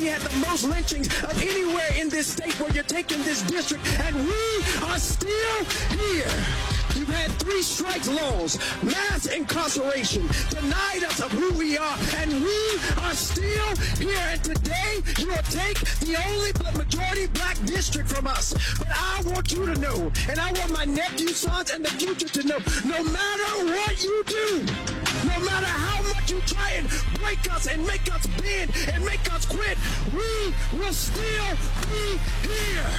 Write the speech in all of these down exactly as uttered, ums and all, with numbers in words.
Tennessee had the most lynchings of anywhere in this state where you're taking this district, and we are still here. You've had three strike laws, mass incarceration, denied us of who we are, and we are still here. And today, you will take the only majority black district from us. But I want you to know, and I want my nephew, sons, and the future to know, no matter what you do, no matter how much you try and break us and make us bend and make us quit, we will still be here.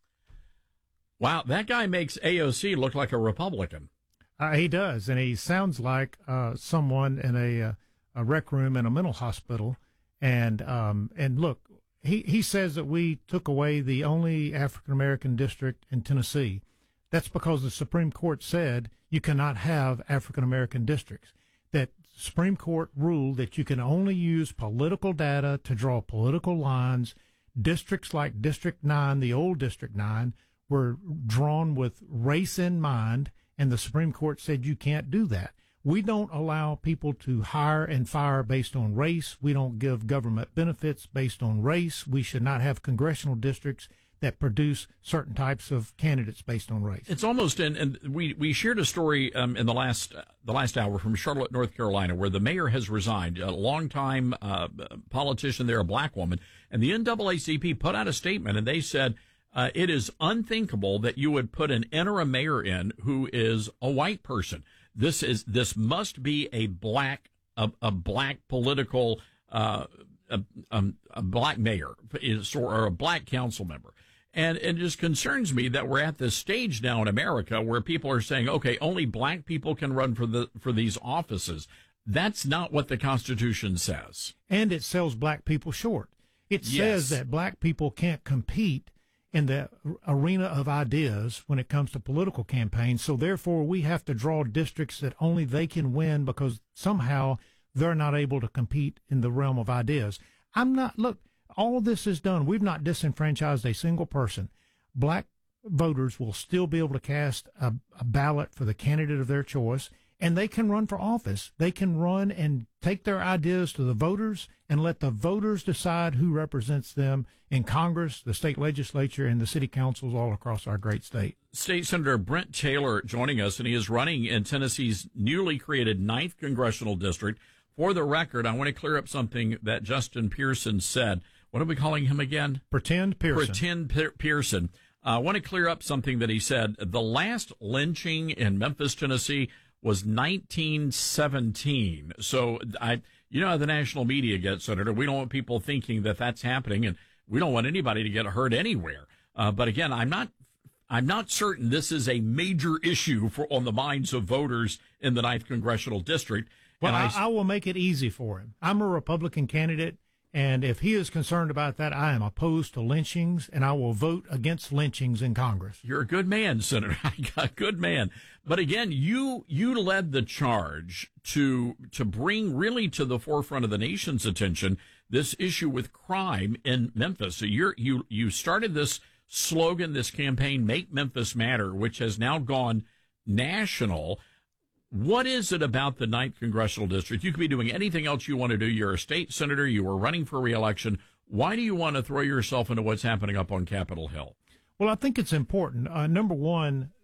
Wow, that guy makes A O C look like a Republican. Uh, he does, and he sounds like uh, someone in a, uh, a rec room in a mental hospital. And um, and look, he, he says that we took away the only African-American district in Tennessee. That's because the Supreme Court said you cannot have African-American districts. That Supreme Court ruled that you can only use political data to draw political lines. Districts like District nine, the old District nine, were drawn with race in mind, and the Supreme Court said you can't do that. We don't allow people to hire and fire based on race. We don't give government benefits based on race. We should not have congressional districts that produce certain types of candidates based on race. It's almost, and, and we, we shared a story um, in the last uh, the last hour from Charlotte, North Carolina, where the mayor has resigned, a longtime uh, politician there, a black woman, and the N double A C P put out a statement, and they said, Uh, it is unthinkable that you would put an interim mayor in who is a white person. This is, this must be a black, a, a black political, uh, a, a, a black mayor is, or a black council member. And it just concerns me that we're at this stage now in America where people are saying, okay, only black people can run for the, for these offices. That's not what the Constitution says. And it sells black people short. It Yes. says that black people can't compete in the arena of ideas when it comes to political campaigns. So therefore we have to draw districts that only they can win because somehow they're not able to compete in the realm of ideas. I'm not, look, all of this is done. We've not disenfranchised a single person. Black voters will still be able to cast a, a ballot for the candidate of their choice, and they can run for office. They can run and take their ideas to the voters and let the voters decide who represents them in Congress, the state legislature, and the city councils all across our great state. State Senator Brent Taylor joining us, and he is running in Tennessee's newly created ninth Congressional District. For the record, I want to clear up something that Justin Pearson said. What are we calling him again? Pretend Pearson. Pretend Pe- Pearson. Uh, I want to clear up something that he said. The last lynching in Memphis, Tennessee was nineteen seventeen. So I, you know how the national media gets, Senator. We don't want people thinking that that's happening, and we don't want anybody to get hurt anywhere. Uh, but again, I'm not, I'm not certain this is a major issue for on the minds of voters in the ninth Congressional District. Well, and I, I will make it easy for him. I'm a Republican candidate, and if he is concerned about that, I am opposed to lynchings, and I will vote against lynchings in Congress. You're a good man, Senator. A good man. But again, you, you led the charge to, to bring really to the forefront of the nation's attention this issue with crime in Memphis. So you're, you, you started this slogan, this campaign, Make Memphis Matter, which has now gone national. What is it about the ninth Congressional District? You could be doing anything else you want to do. You're a state senator. You were running for re-election. Why do you want to throw yourself into what's happening up on Capitol Hill? Well, I think it's important. Uh, number one,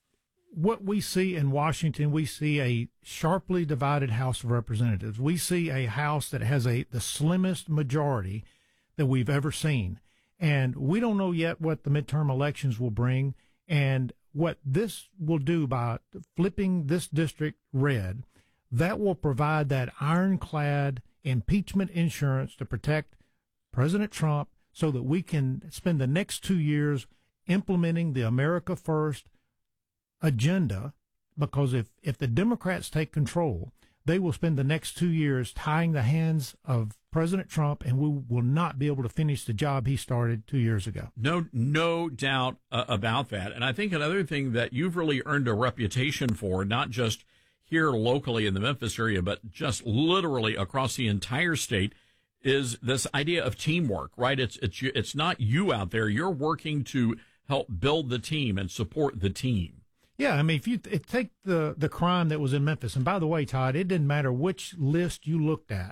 what we see in Washington, we see a sharply divided House of Representatives. We see a House that has a the slimmest majority that we've ever seen. And we don't know yet what the midterm elections will bring. And what this will do by flipping this district red, that will provide that ironclad impeachment insurance to protect President Trump so that we can spend the next two years implementing the America First agenda. Because if, if the Democrats take control, they will spend the next two years tying the hands of President Trump, and we will not be able to finish the job he started two years ago. No, no doubt uh, about that. And I think another thing that you've really earned a reputation for, not just here locally in the Memphis area, but just literally across the entire state, is this idea of teamwork, right? It's, it's, it's not you out there. You're working to help build the team and support the team. Yeah, I mean, if you it, take the, the crime that was in Memphis, and by the way, Todd, it didn't matter which list you looked at.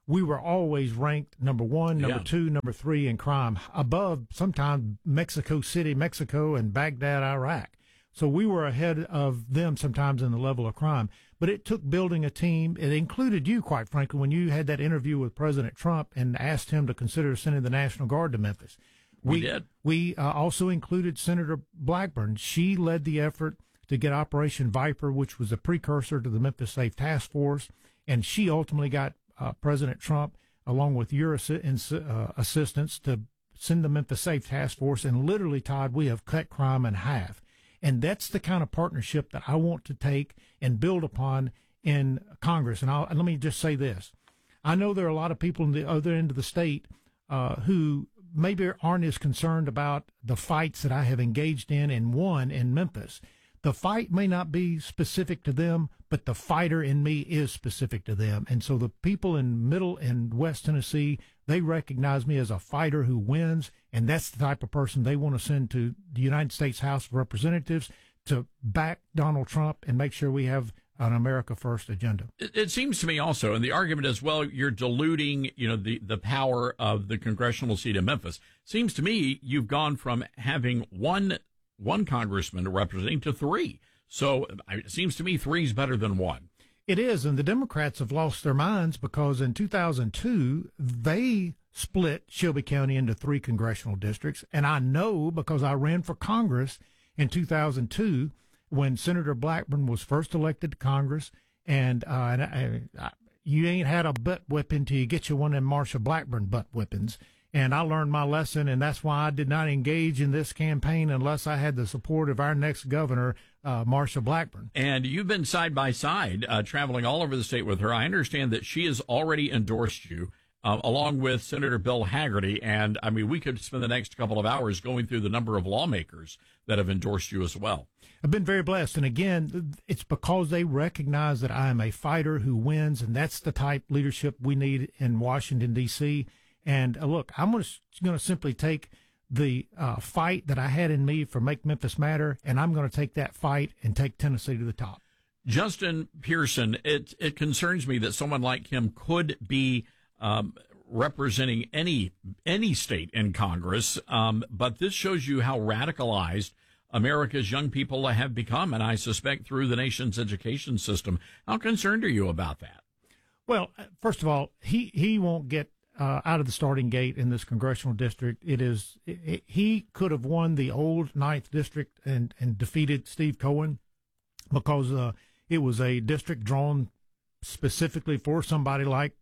we were always ranked number one, number Yeah. two, number three in crime, above sometimes Mexico City, Mexico, and Baghdad, Iraq. So we were ahead of them sometimes in the level of crime. But it took building a team. It included you, quite frankly, when you had that interview with President Trump and asked him to consider sending the National Guard to Memphis. We, we did. We uh, also included Senator Blackburn. She led the effort to get Operation Viper, which was a precursor to the Memphis Safe Task Force. And she ultimately got uh, President Trump, along with your assi- uh, assistance, to send the Memphis Safe Task Force. And literally, Todd, we have cut crime in half. And that's the kind of partnership that I want to take and build upon in Congress. And, I'll, and let me just say this. I know there are a lot of people in the other end of the state uh, who maybe aren't as concerned about the fights that I have engaged in and won in Memphis. The fight may not be specific to them, but the fighter in me is specific to them. And so the people in Middle and West Tennessee, they recognize me as a fighter who wins, and that's the type of person they want to send to the United States House of Representatives to back Donald Trump and make sure we have an America First agenda. It, it seems to me also, and the argument is, well, you're diluting, you know, the, the power of the congressional seat in Memphis. Seems to me you've gone from having one one congressman representing to three. So it seems to me three is better than one. It is, and the Democrats have lost their minds because in two thousand two, they split Shelby County into three congressional districts. And I know because I ran for Congress in two thousand two when Senator Blackburn was first elected to Congress. And, uh, and I, I, you ain't had a butt whipping till you get you one of them Marsha Blackburn butt whippings. And I learned my lesson, and that's why I did not engage in this campaign unless I had the support of our next governor, uh, Marsha Blackburn. And you've been side by side, uh, traveling all over the state with her. I understand that she has already endorsed you, uh, along with Senator Bill Hagerty. And, I mean, we could spend the next couple of hours going through the number of lawmakers that have endorsed you as well. I've been very blessed. And, again, it's because they recognize that I am a fighter who wins, and that's the type of leadership we need in Washington, D C And uh, look, I'm going to simply take the uh, fight that I had in me for Make Memphis Matter, and I'm going to take that fight and take Tennessee to the top. Justin Pearson, it it concerns me that someone like him could be um, representing any any state in Congress, um, but this shows you how radicalized America's young people have become, and I suspect through the nation's education system. How concerned are you about that? Well, first of all, he, he won't get Uh, out of the starting gate in this congressional district. It is it, it, he could have won the old ninth district and, and defeated Steve Cohen because uh, it was a district drawn specifically for somebody like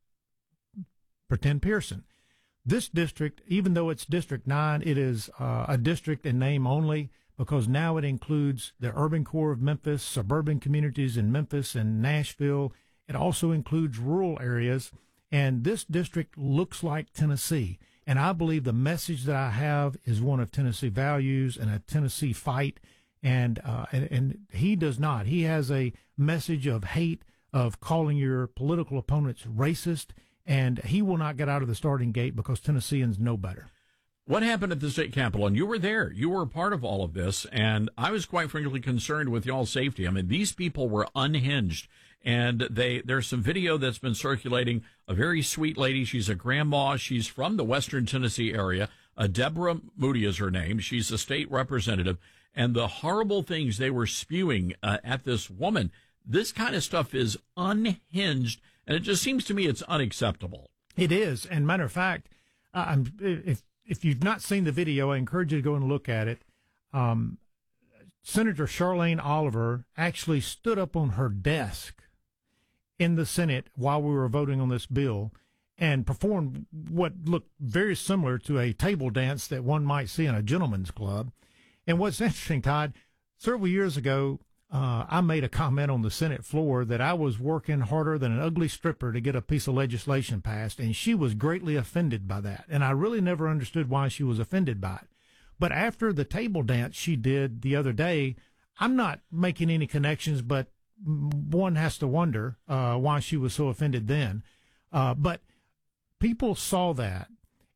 Pretend Pearson. This district, even though it's District nine, it is uh, a district in name only because now it includes the urban core of Memphis, suburban communities in Memphis and Nashville. It also includes rural areas. And this district looks like Tennessee. And I believe the message that I have is one of Tennessee values and a Tennessee fight. And, uh, and, and he does not. He has a message of hate, of calling your political opponents racist. And he will not get out of the starting gate because Tennesseans know better. What happened at the state capitol? And you were there. You were a part of all of this. And I was quite frankly concerned with y'all's safety. I mean, these people were unhinged. And they there's some video that's been circulating. A very sweet lady. She's a grandma. She's from the Western Tennessee area. Uh, Deborah Moody is her name. She's a state representative. And the horrible things they were spewing uh, at this woman, this kind of stuff is unhinged. And it just seems to me it's unacceptable. It is. And matter of fact, uh, I'm, if if you've not seen the video, I encourage you to go and look at it. Um, Senator Charlene Oliver actually stood up on her desk in the Senate while we were voting on this bill and performed what looked very similar to a table dance that one might see in a gentleman's club. And what's interesting, Todd, several years ago, uh, I made a comment on the Senate floor that I was working harder than an ugly stripper to get a piece of legislation passed, and she was greatly offended by that. And I really never understood why she was offended by it. But after the table dance she did the other day, I'm not making any connections, but one has to wonder uh, why she was so offended then. Uh, but people saw that,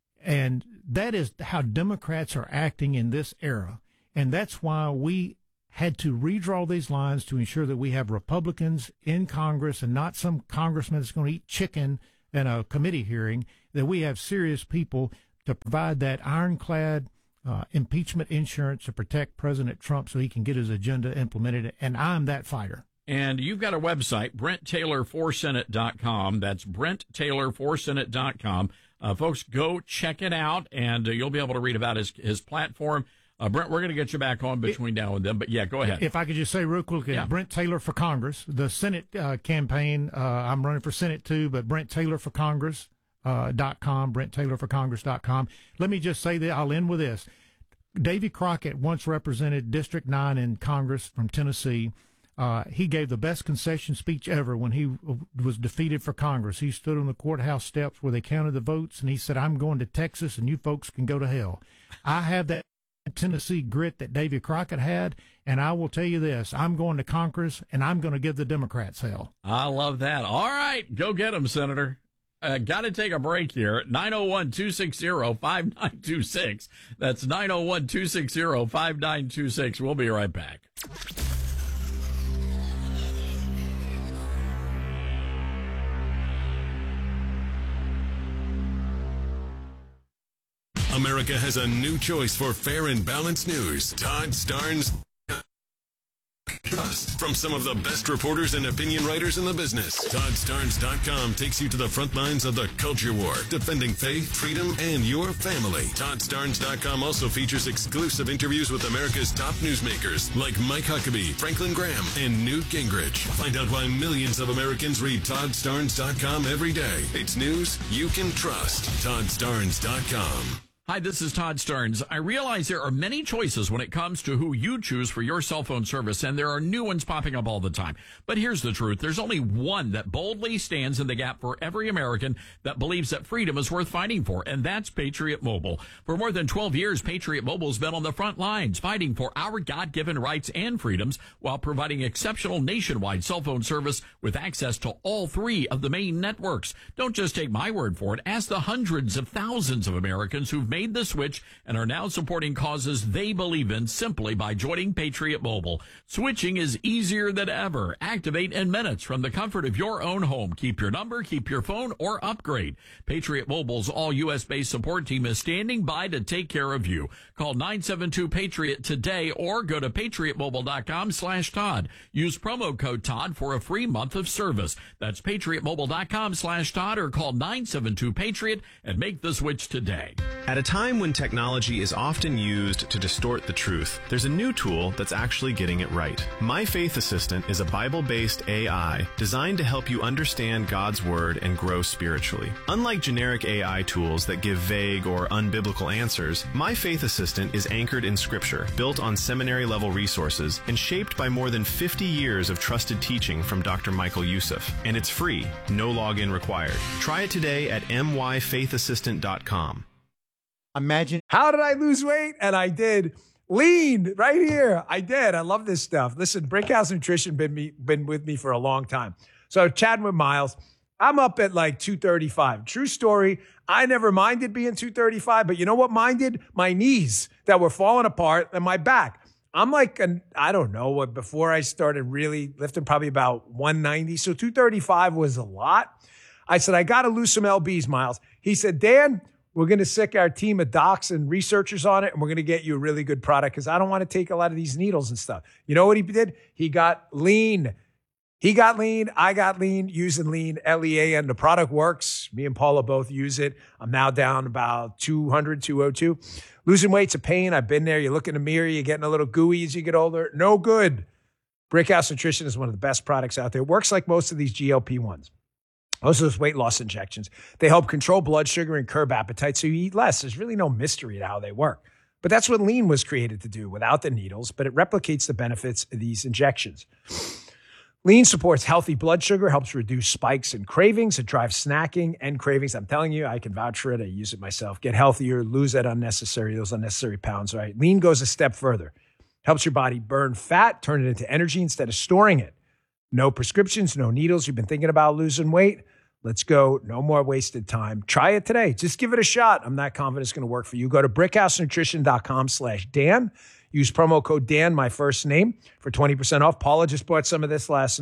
and that is how Democrats are acting in this era. And that's why we had to redraw these lines to ensure that we have Republicans in Congress and not some congressman that's going to eat chicken in a committee hearing that we have serious people to provide that ironclad uh, impeachment insurance to protect President Trump so he can get his agenda implemented. And I'm that fighter. And you've got a website, Brent Taylor for Senate dot com. That's Brent Taylor for Senate dot com. Uh, folks, go check it out, and uh, you'll be able to read about his his platform. Uh, Brent, we're going to get you back on between now and then, but yeah, go ahead. If I could just say real quick, yeah. Brent Taylor for Congress, the Senate uh, campaign, uh, I'm running for Senate too, but Brent Taylor for Congress uh, dot com, Brent Taylor for Congress dot com. Let me just say that I'll end with this. Davy Crockett once represented District nine in Congress from Tennessee. Uh, he gave the best concession speech ever when he was defeated for Congress. He stood on the courthouse steps where they counted the votes, and he said, I'm going to Texas, and you folks can go to hell. I have that Tennessee grit that Davy Crockett had, and I will tell you this, I'm going to Congress, and I'm going to give the Democrats hell. I love that. All right, go get them, Senator. Uh, got to take a break here. nine oh one, two six zero, five nine two six. That's nine oh one, two six zero, five nine two six. We'll be right back. America has a new choice for fair and balanced news. Todd Starnes Trust. From some of the best reporters and opinion writers in the business. Todd Starnes dot com takes you to the front lines of the culture war, defending faith, freedom, and your family. Todd Starnes dot com also features exclusive interviews with America's top newsmakers like Mike Huckabee, Franklin Graham, and Newt Gingrich. Find out why millions of Americans read Todd Starnes dot com every day. It's news you can trust. Todd Starnes dot com. Hi, this is Todd Starnes. I realize there are many choices when it comes to who you choose for your cell phone service, and there are new ones popping up all the time. But here's the truth. There's only one that boldly stands in the gap for every American that believes that freedom is worth fighting for, and that's Patriot Mobile. For more than twelve years, Patriot Mobile's been on the front lines, fighting for our God-given rights and freedoms while providing exceptional nationwide cell phone service with access to all three of the main networks. Don't just take my word for it. Ask the hundreds of thousands of Americans who've made the switch and are now supporting causes they believe in simply by joining Patriot Mobile. Switching is easier than ever. Activate in minutes from the comfort of your own home. Keep your number, keep your phone, or upgrade. Patriot Mobile's all U S based support team is standing by to take care of you. Call nine seven two Patriot today or go to patriot mobile dot com slash Todd. Use promo code Todd for a free month of service. That's patriot mobile dot com slash Todd or call nine seven two Patriot and make the switch today. At a time when technology is often used to distort the truth, there's a new tool that's actually getting it right. My Faith Assistant is a Bible-based A I designed to help you understand God's Word and grow spiritually. Unlike generic A I tools that give vague or unbiblical answers, My Faith Assistant is anchored in Scripture, built on seminary-level resources, and shaped by more than fifty years of trusted teaching from Doctor Michael Youssef. And it's free, no login required. Try it today at m y faith assistant dot com. Imagine. How did I lose weight? And I did. Lean right here. I did. I love this stuff. Listen, Brickhouse Nutrition been me been with me for a long time. So chatting with Miles, I'm up at like two thirty-five. True story. I never minded being two thirty-five, but you know what minded? My knees that were falling apart and my back. I'm like, an, I don't know what, before I started really lifting, probably about one ninety. So two thirty-five was a lot. I said, I got to lose some L Bs, Miles. He said, Dan, we're going to sick our team of docs and researchers on it, and we're going to get you a really good product because I don't want to take a lot of these needles and stuff. You know what he did? He got lean. He got lean. I got lean using lean, L E A, and the product works. Me and Paula both use it. I'm now down about two hundred, two oh two. Losing weight's a pain. I've been there. You look in the mirror, you're getting a little gooey as you get older. No good. Brickhouse Nutrition is one of the best products out there. It works like most of these G L P ones. Most of those weight loss injections, they help control blood sugar and curb appetite so you eat less. There's really no mystery to how they work. But that's what lean was created to do without the needles, but it replicates the benefits of these injections. Lean supports healthy blood sugar, helps reduce spikes and cravings. It drives snacking and cravings. I'm telling you, I can vouch for it. I use it myself. Get healthier, lose that unnecessary, those unnecessary pounds, right? Lean goes a step further. Helps your body burn fat, turn it into energy instead of storing it. No prescriptions, no needles. You've been thinking about losing weight? Let's go. No more wasted time. Try it today. Just give it a shot. I'm not confident it's going to work for you. Go to brickhouse nutrition dot com slash Dan. Use promo code Dan, my first name, for twenty percent off. Paula just bought some of this last night.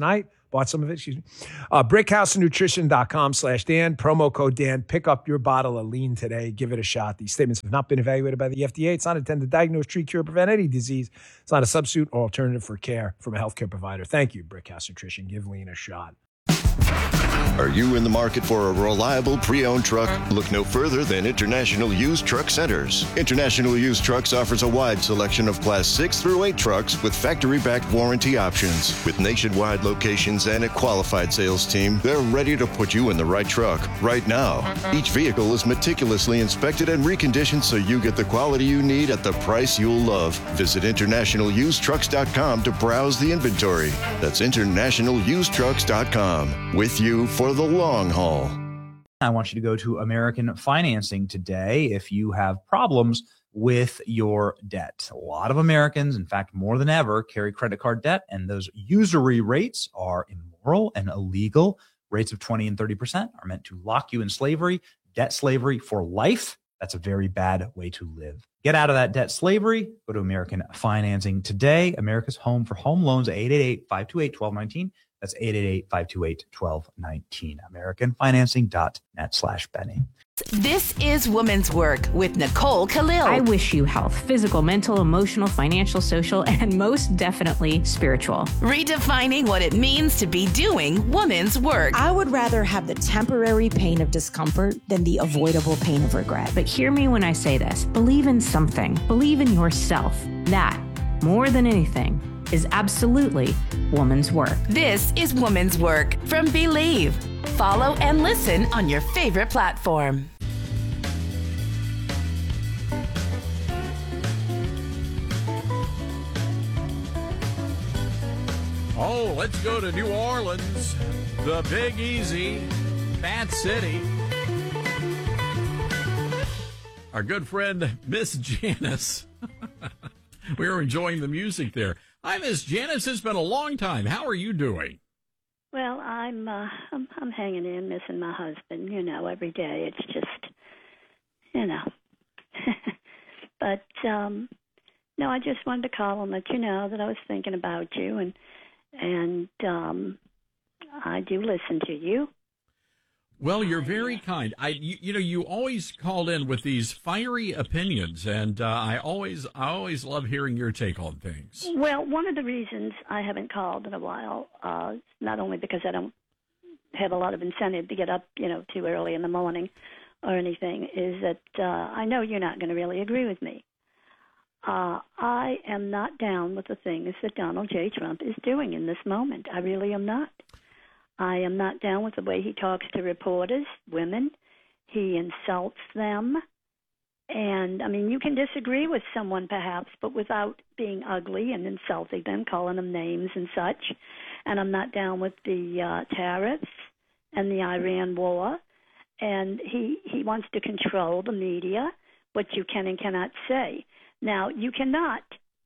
Bought some of it, excuse me. Uh, brickhousenutrition.com slash Dan, promo code Dan. Pick up your bottle of lean today. Give it a shot. These statements have not been evaluated by the F D A. It's not intended to diagnose, treat, cure, prevent any disease. It's not a substitute or alternative for care from a healthcare provider. Thank you, Brickhouse Nutrition. Give lean a shot. Are you in the market for a reliable pre-owned truck? Look no further than International Used Truck Centers. International Used Trucks offers a wide selection of Class six through eight trucks with factory-backed warranty options. With nationwide locations and a qualified sales team, they're ready to put you in the right truck right now. Each vehicle is meticulously inspected and reconditioned so you get the quality you need at the price you'll love. Visit international used trucks dot com to browse the inventory. That's international used trucks dot com. With you for the long haul. I want you to go to American Financing today if you have problems with your debt. A lot of Americans, in fact, more than ever, carry credit card debt, and those usury rates are immoral and illegal. Rates of twenty and thirty percent are meant to lock you in slavery, debt slavery for life. That's a very bad way to live. Get out of that debt slavery. Go to American Financing today. America's home for home loans, eight eight eight, five two eight, one two one nine. That's eight eight eight, five two eight, one two one nine. American Financing dot net slash Benny. This is Woman's Work with Nicole Khalil. I wish you health, physical, mental, emotional, financial, social, and most definitely spiritual. Redefining what it means to be doing woman's work. I would rather have the temporary pain of discomfort than the avoidable pain of regret. But hear me when I say this. Believe in something. Believe in yourself. That, more than anything, is absolutely woman's work. This is Woman's Work from Believe. Follow and listen on your favorite platform. Oh, let's go to New Orleans, the Big Easy, Bat City. Our good friend, Miss Janice. We were enjoying the music there. Hi, Miss Janice. It's been a long time. How are you doing? Well, I'm, uh, I'm I'm hanging in, missing my husband. You know, every day it's just, you know. But um, no, I just wanted to call and let you know that I was thinking about you, and and um, I do listen to you. Well, you're very kind. I, you, you know, you always called in with these fiery opinions, and uh, I always, I always love hearing your take on things. Well, one of the reasons I haven't called in a while, uh, not only because I don't have a lot of incentive to get up, you know, too early in the morning or anything, is that uh, I know you're not going to really agree with me. Uh, I am not down with the things that Donald J. Trump is doing in this moment. I really am not. I am not down with the way he talks to reporters, women. He insults them. And, I mean, you can disagree with someone perhaps, but without being ugly and insulting them, calling them names and such. And I'm not down with the uh, tariffs and the Iran war. And he, he wants to control the media, what you can and cannot say. Now, you cannot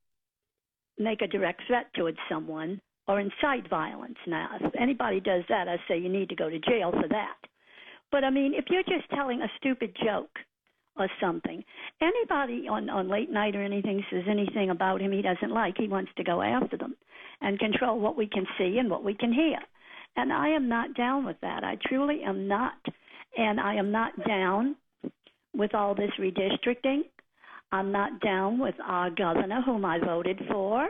make a direct threat towards someone or incite violence. Now, if anybody does that, I say you need to go to jail for that. But, I mean, if you're just telling a stupid joke or something, anybody on, on late night or anything says anything about him he doesn't like, he wants to go after them and control what we can see and what we can hear. And I am not down with that. I truly am not. And I am not down with all this redistricting. I'm not down with our governor, whom I voted for.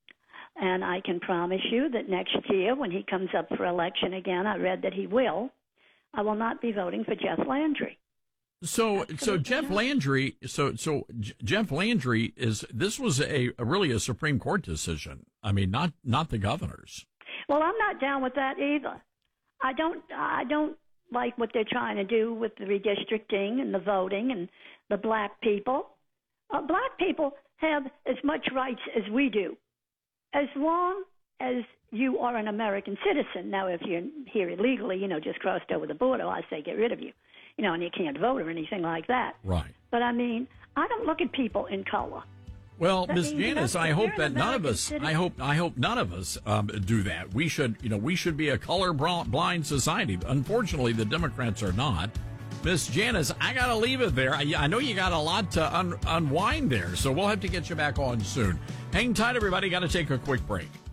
And I can promise you that next year, when he comes up for election again, I read that he will, I will not be voting for Jeff Landry. So, so Jeff Landry, so so J- Jeff Landry is. This was a, a really a Supreme Court decision. I mean, not not the governor's. Well, I'm not down with that either. I don't. I don't like what they're trying to do with the redistricting and the voting and the black people. Uh, black people have as much rights as we do, as long as you are an American citizen. Now, if you're here illegally, you know, just crossed over the border, I say get rid of you, you know, and you can't vote or anything like that. Right. But, I mean, I don't look at people in color. Well, That Miz means Janice, that I if hope you're that an none of American us, citizen- I hope, I hope none of us um, do that. We should, you know, we should be a color blind society. Unfortunately, the Democrats are not. Miss Janice, I got to leave it there. I, I know you got a lot to un- unwind there, so we'll have to get you back on soon. Hang tight, everybody. Got to take a quick break.